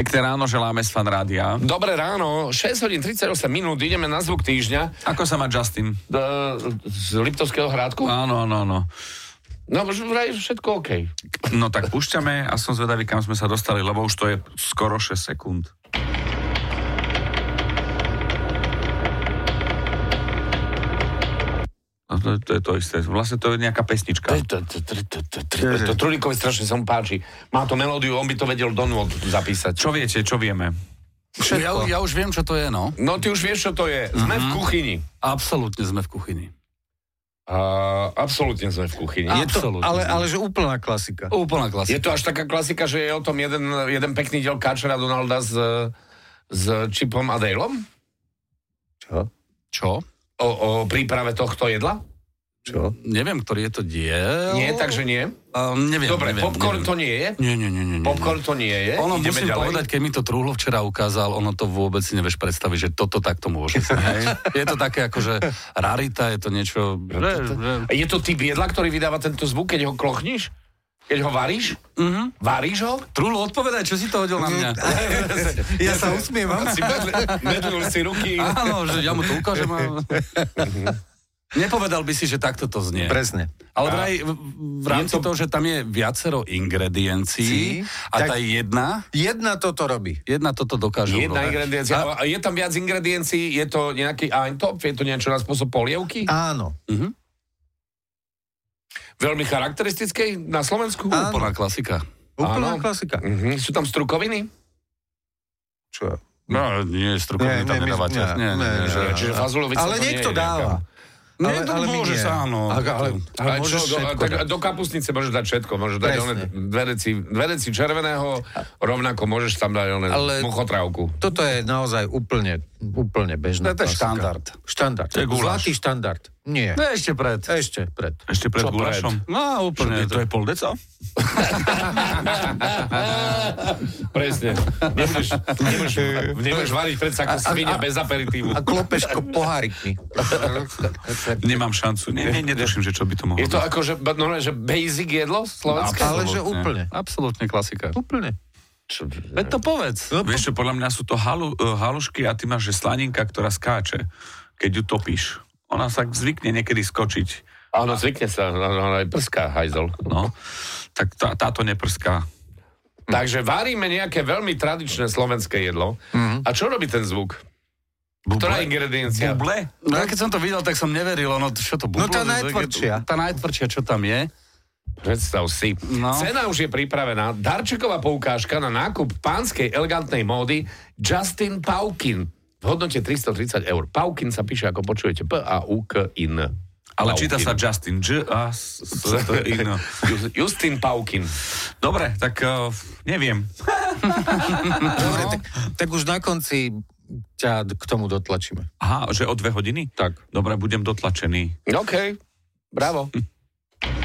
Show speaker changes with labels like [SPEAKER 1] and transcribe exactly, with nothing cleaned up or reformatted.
[SPEAKER 1] Pekné ráno želáme z Fan Rádia.
[SPEAKER 2] Dobré ráno, šesť hodín tridsaťosem minút, ideme na zvuk týždňa.
[SPEAKER 1] Ako sa má Justin?
[SPEAKER 2] D- z Liptovského Hrádku?
[SPEAKER 1] Áno, áno, áno.
[SPEAKER 2] No, vraj všetko OK.
[SPEAKER 1] No tak púšťame a som zvedavý, kam sme sa dostali, lebo už to je skoro šesť sekúnd. No to, to je to isté. Vlastne to je nejaká pesnička.
[SPEAKER 2] To Trulíkovi strašne sa mu páči. Má to melódiu, on by to vedel do nôd zapísať.
[SPEAKER 1] Čo viete, čo vieme?
[SPEAKER 3] Ja, ja už viem, čo to je, no.
[SPEAKER 2] No, ty už vieš, čo to je. Sme v kuchyni.
[SPEAKER 3] Absolútne sme v kuchyni.
[SPEAKER 2] Uh, absolútne sme v kuchyni.
[SPEAKER 4] Je to, ale, ale že úplná klasika.
[SPEAKER 3] Úplná klasika.
[SPEAKER 2] Je to až taká klasika, že je o tom jeden, jeden pekný diel Káčera Donalda s, s Chipom a Daleom?
[SPEAKER 4] Čo?
[SPEAKER 3] Čo?
[SPEAKER 2] O, o príprave tohto jedla?
[SPEAKER 4] Čo?
[SPEAKER 3] Neviem, ktorý je to diel.
[SPEAKER 2] Nie, takže nie.
[SPEAKER 3] Uh, neviem,
[SPEAKER 2] Dobre,
[SPEAKER 3] neviem,
[SPEAKER 2] popcorn
[SPEAKER 3] neviem.
[SPEAKER 2] to nie je?
[SPEAKER 3] Nie, nie, nie, nie. nie.
[SPEAKER 2] Popcorn to nie je?
[SPEAKER 3] Ono,
[SPEAKER 2] Ideme
[SPEAKER 3] musím
[SPEAKER 2] ďalej.
[SPEAKER 3] povedať, keď mi to Trúhlo včera ukázal, ono to vôbec si nevieš predstaviť, že toto takto môže sa. Hej? Je to také akože rarita, je to niečo... Že, že...
[SPEAKER 2] Je to typ jedla, ktorý vydáva tento zvuk, keď ho klochníš? Keď ho varíš?
[SPEAKER 3] Uh-huh.
[SPEAKER 2] Varíš ho?
[SPEAKER 3] Trúhlo, odpovedaj, čo si to hodil na mňa.
[SPEAKER 4] Ja sa usmievam.
[SPEAKER 2] Si medlil si ruky.
[SPEAKER 3] Áno, že ja mu to ukážem. A... Nepovedal by si, že takto to znie.
[SPEAKER 4] Presne.
[SPEAKER 3] Ale vraj v, v rámci
[SPEAKER 2] to-
[SPEAKER 3] toho, že tam je viacero ingrediencií a
[SPEAKER 4] tak-
[SPEAKER 3] tá jedna,
[SPEAKER 4] Jedna toto robí.
[SPEAKER 3] jedna toto dokáže
[SPEAKER 2] Jedna
[SPEAKER 3] urobiť.
[SPEAKER 2] ingrediencia.
[SPEAKER 3] A-
[SPEAKER 2] A je tam viac ingrediencií? Je to nejaký eintopf? Je to niečo na spôsob polievky?
[SPEAKER 4] Áno.
[SPEAKER 3] Uh-huh.
[SPEAKER 2] Veľmi charakteristickej na Slovensku?
[SPEAKER 4] Áno.
[SPEAKER 3] Úplná klasika.
[SPEAKER 4] Úplná
[SPEAKER 2] Áno.
[SPEAKER 4] klasika.
[SPEAKER 2] Mhm. Sú tam strukoviny?
[SPEAKER 4] Čo?
[SPEAKER 3] No, nie, strukoviny
[SPEAKER 4] Nie,
[SPEAKER 3] tam
[SPEAKER 4] nie, my-
[SPEAKER 3] nedávate.
[SPEAKER 4] nie,
[SPEAKER 3] Nie, nie,
[SPEAKER 4] nie,
[SPEAKER 3] nie,
[SPEAKER 4] nie.
[SPEAKER 3] že-
[SPEAKER 2] Čiže fazulovica
[SPEAKER 4] Ale
[SPEAKER 2] to nie
[SPEAKER 4] niekto
[SPEAKER 2] je nejaká.
[SPEAKER 4] dáva.
[SPEAKER 3] Nie,
[SPEAKER 4] Ale-
[SPEAKER 3] to
[SPEAKER 4] ale my
[SPEAKER 3] môže
[SPEAKER 4] nie.
[SPEAKER 3] sa, áno.
[SPEAKER 4] Ale, ale, ale
[SPEAKER 2] Ale čo,
[SPEAKER 4] môžeš
[SPEAKER 2] do,
[SPEAKER 4] všetko
[SPEAKER 2] tak,
[SPEAKER 4] dať.
[SPEAKER 2] do kapustnice môžeš dať všetko. Môžeš dať
[SPEAKER 4] Presne.
[SPEAKER 2] one, dve, reci, dve reci červeného, rovnako môžeš tam dať one,
[SPEAKER 4] Ale-
[SPEAKER 2] muchotrávku.
[SPEAKER 4] Toto je naozaj úplne, úplne bežná
[SPEAKER 3] To je
[SPEAKER 4] klasika.
[SPEAKER 3] štandard.
[SPEAKER 4] Štandard.
[SPEAKER 1] To je guláš.
[SPEAKER 4] Zlatý štandard. Nie.
[SPEAKER 3] No ešte pred.
[SPEAKER 4] Ešte pred.
[SPEAKER 1] Ešte pred
[SPEAKER 2] Čo
[SPEAKER 1] gulášom.
[SPEAKER 3] No, úplne.
[SPEAKER 1] To je pol deco?
[SPEAKER 2] Presne. Nebudeš, nebudeš, nebudeš variť predsa ako svinia bez aperitívu.
[SPEAKER 4] A klopeš ko pohárikmi.
[SPEAKER 1] Nemám šancu. Nie, nie, netuším, že čo by to mohlo
[SPEAKER 2] Je to
[SPEAKER 1] byť.
[SPEAKER 2] ako, že, no, že basic jedlo slovenské?
[SPEAKER 4] Ale že
[SPEAKER 1] Absolútne.
[SPEAKER 4] úplne.
[SPEAKER 3] Absolútne klasika.
[SPEAKER 4] Úplne.
[SPEAKER 3] Veď to povedz.
[SPEAKER 1] Vieš čo, podľa mňa sú to halu, uh, halušky a ty máš, že slaninka, ktorá skáče, keď ju topíš. Ona sa zvykne niekedy skočiť.
[SPEAKER 2] Áno, zvykne sa, no, aj prská hajzol.
[SPEAKER 1] No, tak tá, táto neprská.
[SPEAKER 2] Takže varíme nejaké veľmi tradičné slovenské jedlo. A čo robí ten zvuk? Ktorá ingrediencia?
[SPEAKER 1] Buble?
[SPEAKER 3] No ja keď som to videl, tak som neveril, no čo to bublo?
[SPEAKER 4] No tá
[SPEAKER 3] že-
[SPEAKER 4] najtvrdšia.
[SPEAKER 3] Tá najtvrdšia, čo tam je.
[SPEAKER 2] Predstav si.
[SPEAKER 3] No.
[SPEAKER 2] Cena už je pripravená. Darčeková poukážka na nákup pánskej elegantnej módy Justin Paukin v hodnote tristotridsať eur. Paukin sa píše, ako počujete, P A U K I N.
[SPEAKER 1] Ale číta sa Justin. J a s, s, ino.
[SPEAKER 2] Justin Paukin.
[SPEAKER 1] Dobre, tak uh, neviem.
[SPEAKER 4] Dobre, tak, tak už na konci ťa k tomu dotlačíme.
[SPEAKER 1] Aha, že o dve hodiny?
[SPEAKER 4] Tak.
[SPEAKER 1] Dobre, budem dotlačený.
[SPEAKER 2] OK, bravo.